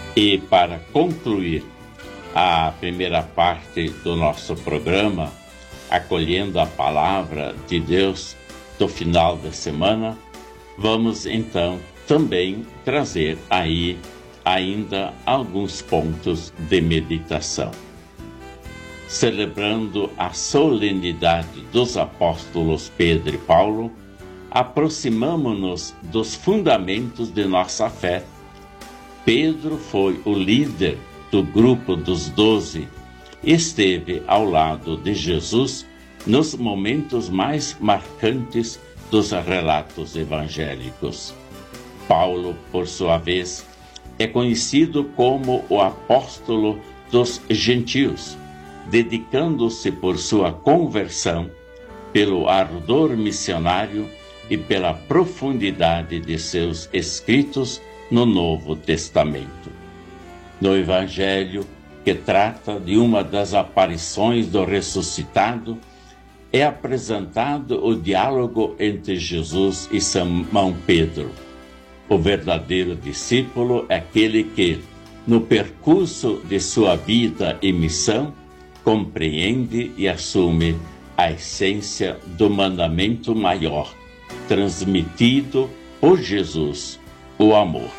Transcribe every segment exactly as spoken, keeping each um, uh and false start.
E para concluir a primeira parte do nosso programa, acolhendo a palavra de Deus do final da semana, vamos então também trazer aí ainda alguns pontos de meditação. Celebrando a solenidade dos apóstolos Pedro e Paulo, aproximamo-nos dos fundamentos de nossa fé. Pedro foi o líder do grupo dos doze, esteve ao lado de Jesus nos momentos mais marcantes dos relatos evangélicos. Paulo, por sua vez, é conhecido como o apóstolo dos gentios, dedicando-se por sua conversão, pelo ardor missionário e pela profundidade de seus escritos no Novo Testamento. No Evangelho, que trata de uma das aparições do ressuscitado, é apresentado o diálogo entre Jesus e Simão Pedro. O verdadeiro discípulo é aquele que, no percurso de sua vida e missão, compreende e assume a essência do mandamento maior, transmitido por Jesus, o amor.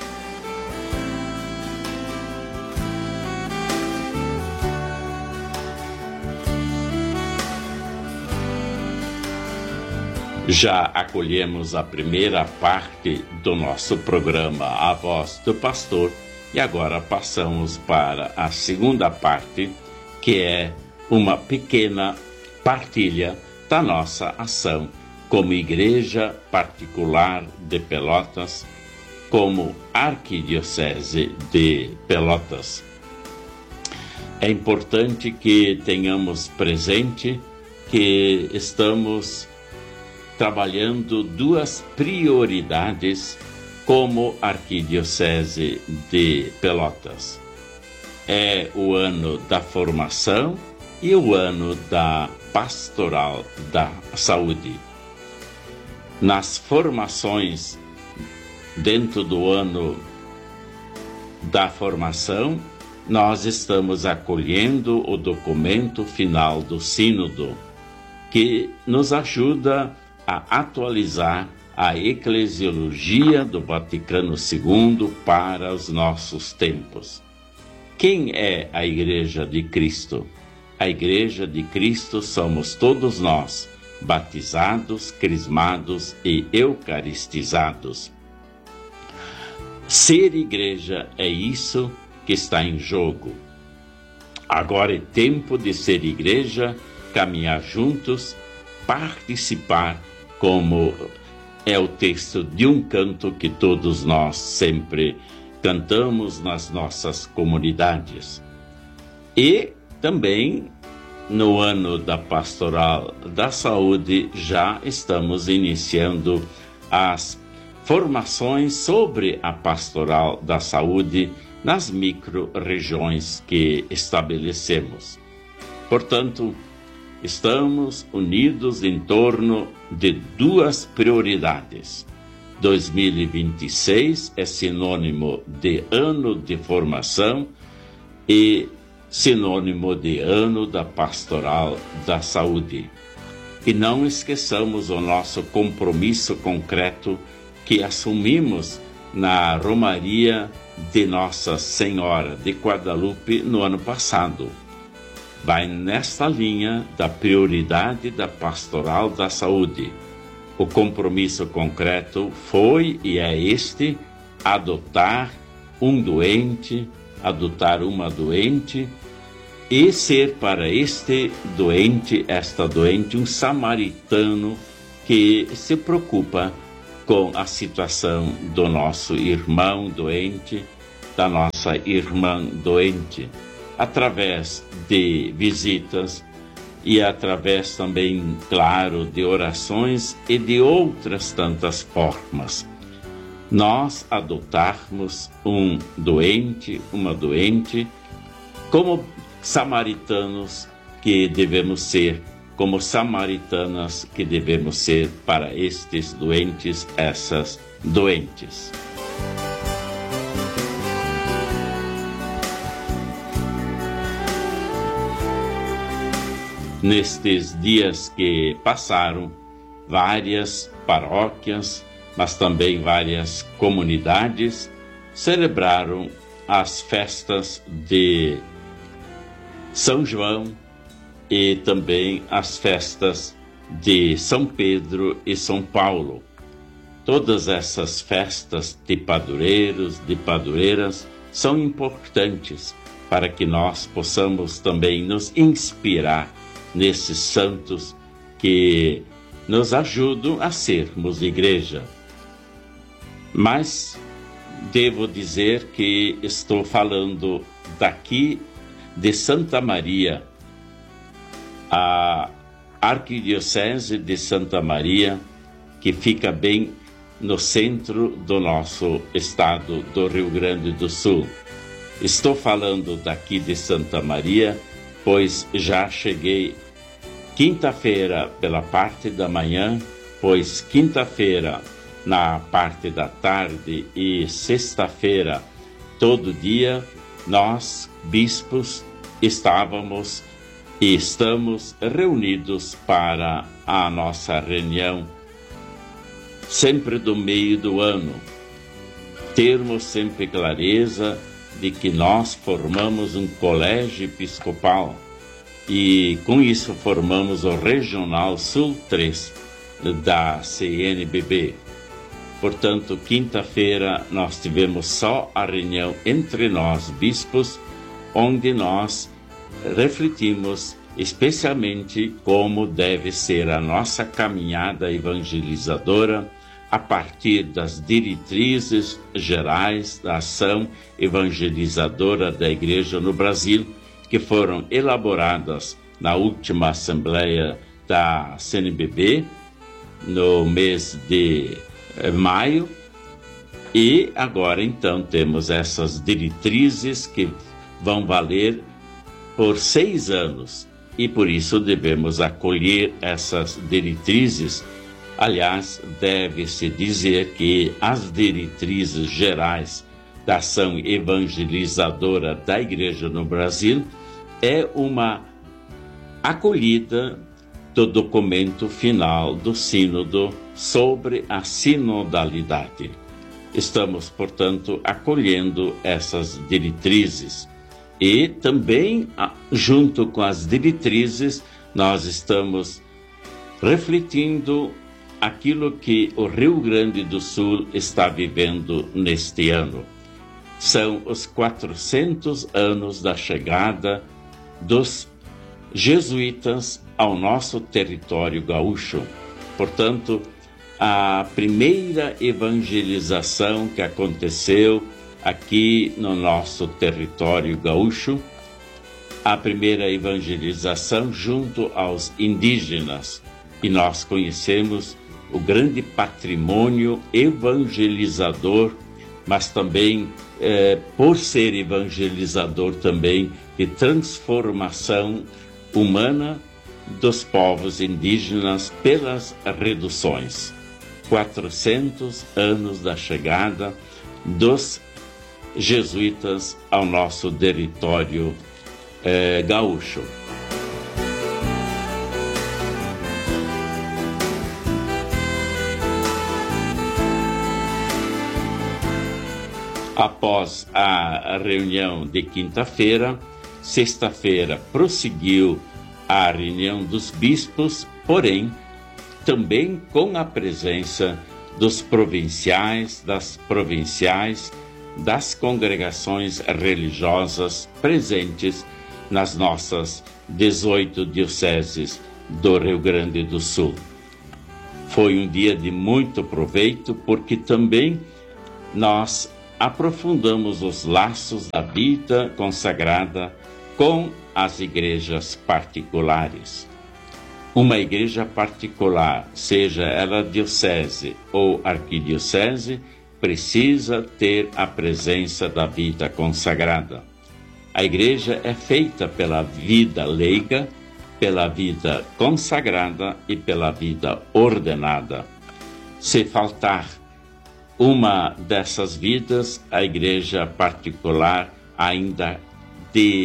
Já acolhemos a primeira parte do nosso programa A Voz do Pastor e agora passamos para a segunda parte, que é uma pequena partilha da nossa ação como Igreja Particular de Pelotas, como Arquidiocese de Pelotas. É importante que tenhamos presente que estamos trabalhando duas prioridades como Arquidiocese de Pelotas. É o ano da formação e o ano da pastoral da saúde. Nas formações, dentro do ano da formação, nós estamos acolhendo o documento final do Sínodo, que nos ajuda a atualizar a eclesiologia do Vaticano segundo para os nossos tempos. Quem é a Igreja de Cristo? A Igreja de Cristo somos todos nós, batizados, crismados e eucaristizados. Ser igreja é isso que está em jogo. Agora é tempo de ser igreja, caminhar juntos, participar, como é o texto de um canto que todos nós sempre cantamos nas nossas comunidades. E também, no ano da Pastoral da Saúde, já estamos iniciando as formações sobre a Pastoral da Saúde nas micro-regiões que estabelecemos. Portanto, estamos unidos em torno de duas prioridades. dois mil e vinte e seis é sinônimo de ano de formação e sinônimo de ano da pastoral da saúde. E não esqueçamos o nosso compromisso concreto que assumimos na Romaria de Nossa Senhora de Guadalupe no ano passado. Vai nesta linha da prioridade da pastoral da saúde. O compromisso concreto foi e é este: adotar um doente, adotar uma doente e ser para este doente, esta doente, um samaritano que se preocupa com a situação do nosso irmão doente, da nossa irmã doente, através de visitas e através também, claro, de orações e de outras tantas formas. Nós adotarmos um doente, uma doente, como samaritanos que devemos ser, como samaritanas que devemos ser para estes doentes, essas doentes. Nestes dias que passaram, várias paróquias, mas também várias comunidades celebraram as festas de São João e também as festas de São Pedro e São Paulo. Todas essas festas de padroeiros, de padroeiras, são importantes para que nós possamos também nos inspirar nesses santos que nos ajudam a sermos igreja. Mas devo dizer que estou falando daqui de Santa Maria, a Arquidiocese de Santa Maria, que fica bem no centro do nosso estado do Rio Grande do Sul. Estou falando daqui de Santa Maria, pois já cheguei quinta-feira pela parte da manhã, pois quinta-feira na parte da tarde e sexta-feira todo dia nós, bispos, estávamos e estamos reunidos para a nossa reunião sempre do meio do ano. Termos sempre clareza de que nós formamos um colégio episcopal e com isso formamos o Regional Sul três da C N B B. Portanto, quinta-feira nós tivemos só a reunião entre nós, bispos, onde nós refletimos especialmente como deve ser a nossa caminhada evangelizadora a partir das diretrizes gerais da ação evangelizadora da Igreja no Brasil, que foram elaboradas na última Assembleia da C N B B, no mês de maio, e agora então temos essas diretrizes que vão valer por seis anos, e por isso devemos acolher essas diretrizes. Aliás, deve-se dizer que as diretrizes gerais da ação evangelizadora da Igreja no Brasil é uma acolhida do documento final do Sínodo sobre a sinodalidade. Estamos, portanto, acolhendo essas diretrizes. E também, junto com as diretrizes, nós estamos refletindo aquilo que o Rio Grande do Sul está vivendo neste ano. São os quatrocentos anos da chegada dos jesuítas ao nosso território gaúcho. Portanto, a primeira evangelização que aconteceu aqui no nosso território gaúcho, a primeira evangelização junto aos indígenas, e nós conhecemos o grande patrimônio evangelizador, mas também, eh, por ser evangelizador também, de transformação humana dos povos indígenas pelas reduções. quatrocentos anos da chegada dos jesuítas ao nosso território eh, gaúcho. Após a reunião de quinta-feira, sexta-feira prosseguiu a reunião dos bispos, porém, também com a presença dos provinciais, das provinciais, das congregações religiosas presentes nas nossas dezoito dioceses do Rio Grande do Sul. Foi um dia de muito proveito, porque também nós aprofundamos os laços da vida consagrada com as igrejas particulares. Uma igreja particular, seja ela diocese ou arquidiocese, precisa ter a presença da vida consagrada. A igreja é feita pela vida leiga, pela vida consagrada e pela vida ordenada. Se faltar uma dessas vidas, a igreja particular ainda de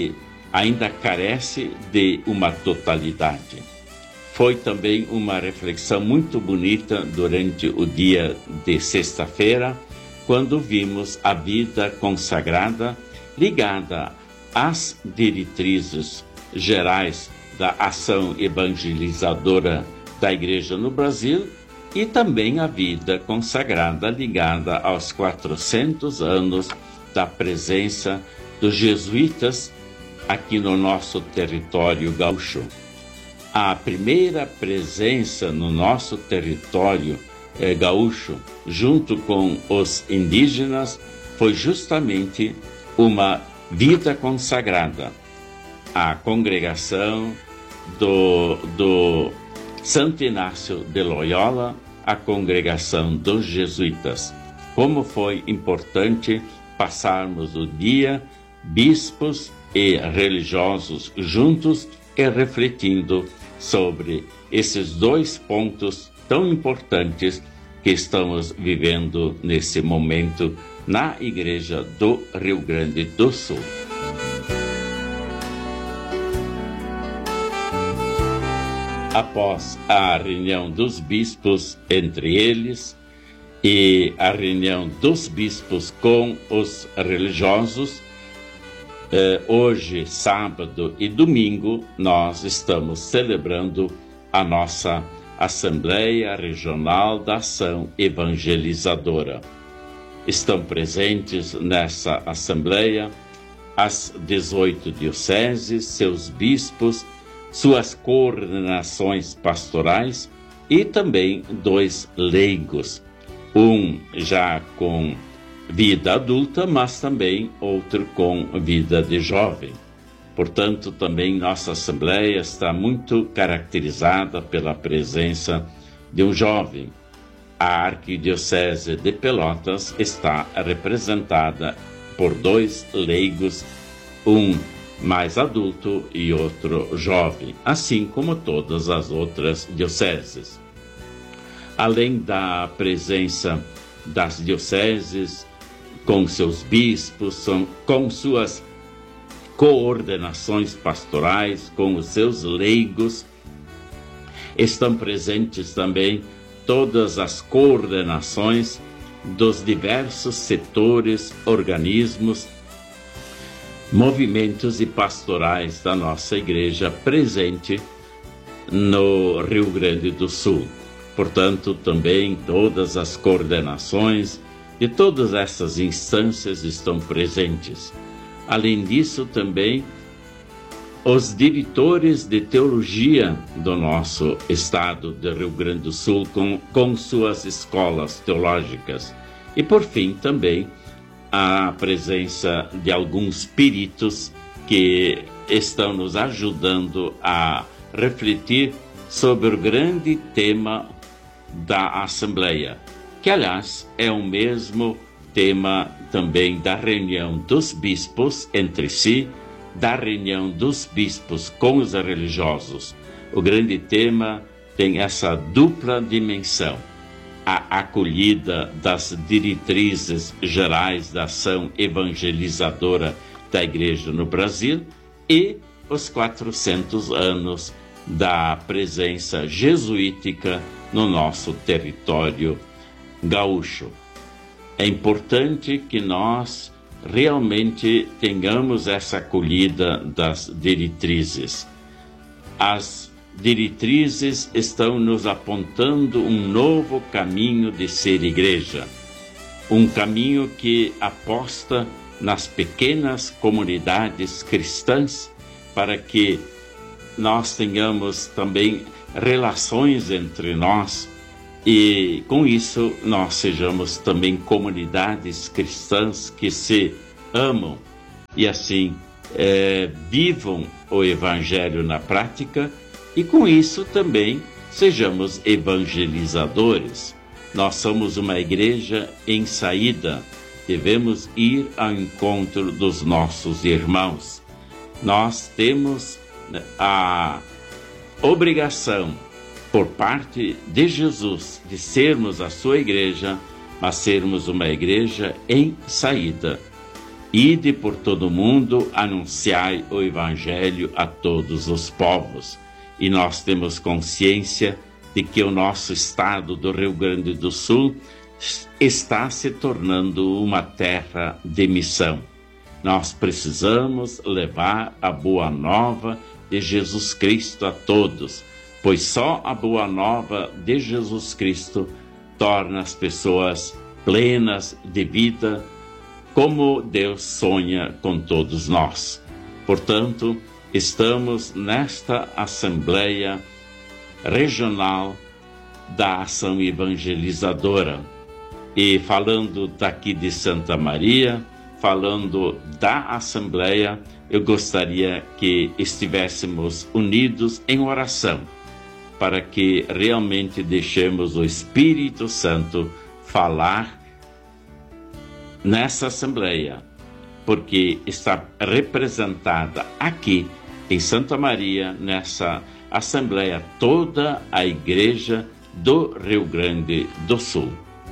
ainda carece de uma totalidade. Foi também uma reflexão muito bonita durante o dia de sexta-feira, quando vimos a vida consagrada ligada às diretrizes gerais da ação evangelizadora da Igreja no Brasil e também a vida consagrada ligada aos quatrocentos anos da presença dos jesuítas aqui no nosso território gaúcho. A primeira presença no nosso território eh, gaúcho, junto com os indígenas, foi justamente uma vida consagrada. A congregação do, do Santo Inácio de Loyola, a congregação dos jesuítas. Como foi importante passarmos o dia, bispos e religiosos juntos e refletindo sobre esses dois pontos tão importantes que estamos vivendo nesse momento na Igreja do Rio Grande do Sul. Após a reunião dos bispos entre eles e a reunião dos bispos com os religiosos, Eh, hoje, sábado e domingo, nós estamos celebrando a nossa Assembleia Regional da Ação Evangelizadora. Estão presentes nessa Assembleia as dezoito dioceses, seus bispos, suas coordenações pastorais e também dois leigos, um já com vida adulta, mas também outro com vida de jovem. Portanto, também nossa Assembleia está muito caracterizada pela presença de um jovem. A Arquidiocese de Pelotas está representada por dois leigos, um mais adulto e outro jovem, assim como todas as outras dioceses. Além da presença das dioceses, com seus bispos, com suas coordenações pastorais, com os seus leigos, estão presentes também todas as coordenações dos diversos setores, organismos, movimentos e pastorais da nossa Igreja presente no Rio Grande do Sul. Portanto, também todas as coordenações de todas essas instâncias estão presentes. Além disso, também os diretores de teologia do nosso estado do Rio Grande do Sul, com, com suas escolas teológicas. E, por fim, também a presença de alguns peritos que estão nos ajudando a refletir sobre o grande tema da Assembleia, que, aliás, é o mesmo tema também da reunião dos bispos entre si, da reunião dos bispos com os religiosos. O grande tema tem essa dupla dimensão: a acolhida das diretrizes gerais da ação evangelizadora da Igreja no Brasil e os quatrocentos anos da presença jesuítica no nosso território gaúcho. É importante que nós realmente tenhamos essa acolhida das diretrizes. As diretrizes estão nos apontando um novo caminho de ser igreja, um caminho que aposta nas pequenas comunidades cristãs para que nós tenhamos também relações entre nós e, com isso, nós sejamos também comunidades cristãs que se amam e, assim, é, vivam o Evangelho na prática e, com isso, também sejamos evangelizadores. Nós somos uma igreja em saída, devemos ir ao encontro dos nossos irmãos. Nós temos a obrigação, por parte de Jesus, de sermos a sua igreja, mas sermos uma igreja em saída. Ide por todo o mundo, anunciai o Evangelho a todos os povos. E nós temos consciência de que o nosso estado do Rio Grande do Sul está se tornando uma terra de missão. Nós precisamos levar a boa nova de Jesus Cristo a todos, pois só a boa nova de Jesus Cristo torna as pessoas plenas de vida, como Deus sonha com todos nós. Portanto, estamos nesta Assembleia Regional da Ação Evangelizadora. E falando daqui de Santa Maria, falando da Assembleia, eu gostaria que estivéssemos unidos em oração, para que realmente deixemos o Espírito Santo falar nessa Assembleia, porque está representada aqui em Santa Maria, nessa Assembleia, toda a Igreja do Rio Grande do Sul.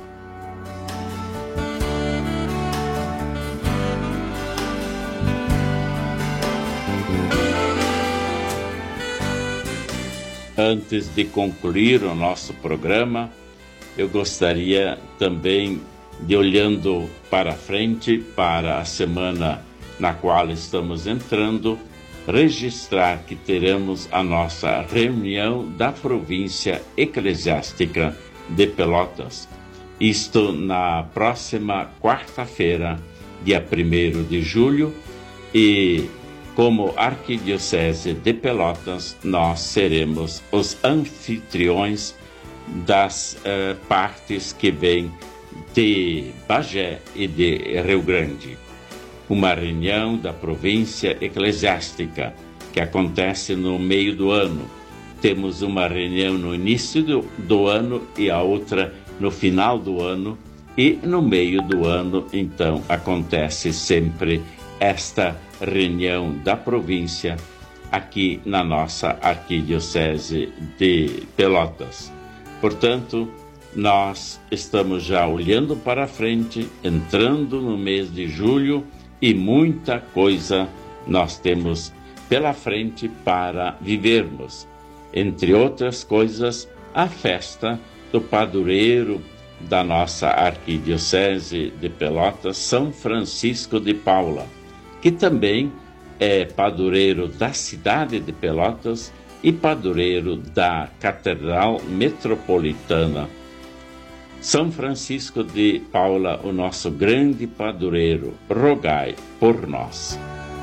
Antes de concluir o nosso programa, eu gostaria também de, olhando para frente, para a semana na qual estamos entrando, registrar que teremos a nossa reunião da província eclesiástica de Pelotas. Isto na próxima quarta-feira, dia primeiro de julho, e como Arquidiocese de Pelotas, nós seremos os anfitriões das eh, partes que vêm de Bagé e de Rio Grande. Uma reunião da província eclesiástica que acontece no meio do ano. Temos uma reunião no início do, do ano e a outra no final do ano, e no meio do ano, então, acontece sempre esta reunião da província aqui na nossa Arquidiocese de Pelotas. Portanto, nós estamos já olhando para frente, entrando no mês de julho, e muita coisa nós temos pela frente para vivermos. Entre outras coisas, a festa do padroeiro da nossa Arquidiocese de Pelotas, São Francisco de Paula, que também é padroeiro da cidade de Pelotas e padroeiro da Catedral Metropolitana. São Francisco de Paula, o nosso grande padroeiro, rogai por nós.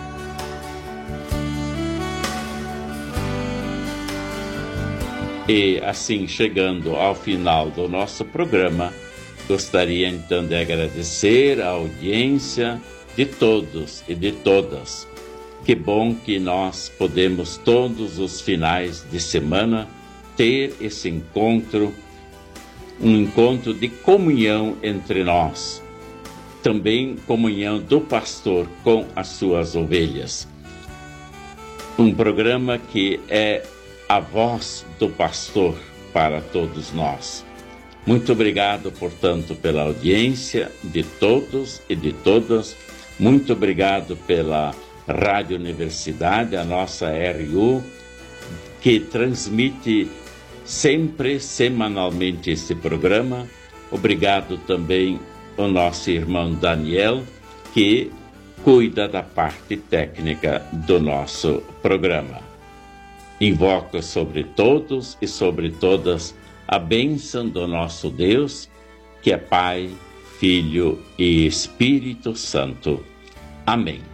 E assim, chegando ao final do nosso programa, gostaria então de agradecer a audiência de todos e de todas. Que bom que nós podemos todos os finais de semana ter esse encontro, um encontro de comunhão entre nós. Também comunhão do pastor com as suas ovelhas. Um programa que é a voz do pastor para todos nós. Muito obrigado, portanto, pela audiência de todos e de todas. Muito obrigado pela Rádio Universidade, a nossa R U, que transmite sempre, semanalmente, este programa. Obrigado também ao nosso irmão Daniel, que cuida da parte técnica do nosso programa. Invoco sobre todos e sobre todas a bênção do nosso Deus, que é Pai, Filho e Espírito Santo. Amém.